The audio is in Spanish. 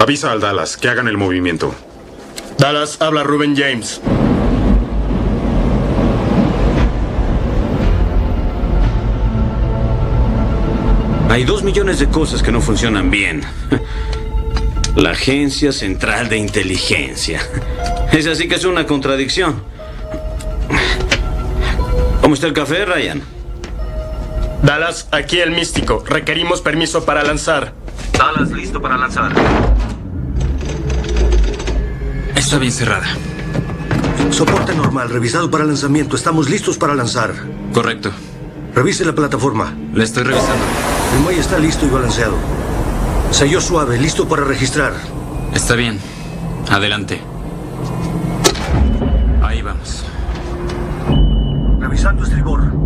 Avisa al Dallas que hagan el movimiento. Dallas, habla Rubén James. Hay 2 millones de cosas que no funcionan bien. La Agencia Central de Inteligencia. Es así que es una contradicción. ¿Cómo está el café, Ryan? Dallas, aquí el místico. Requerimos permiso para lanzar. Dallas, listo para lanzar. Está bien cerrada. Soporte normal, revisado para lanzamiento. Estamos listos para lanzar. Correcto. Revise la plataforma. La estoy revisando. El muelle está listo y balanceado. Sello suave, listo para registrar. Está bien. Adelante. Ahí vamos. Revisando estribor.